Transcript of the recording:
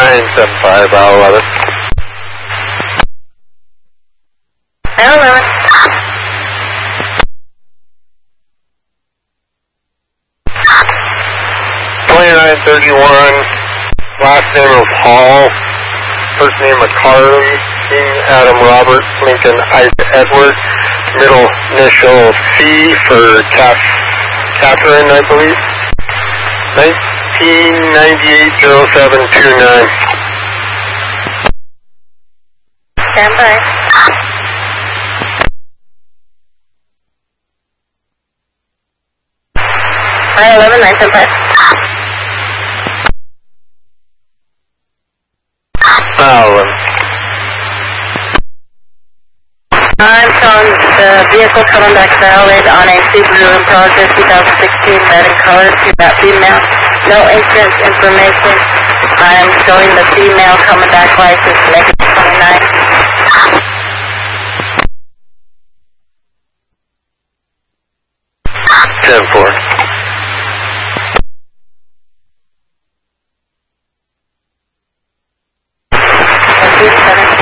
975, Al 11. Al 11. 2931, last name of Hall, first name of Carly, Adam Robert, Lincoln Isaac Edward, middle initial C for Catherine, I believe. 1998-0729. Stand by. I-11, 975. I'm showing the vehicle coming back valid on a Subaru Impreza 2016 red in color to that female. No insurance information. I'm showing the female coming back license negative 29. 10-4. Thank you, 7.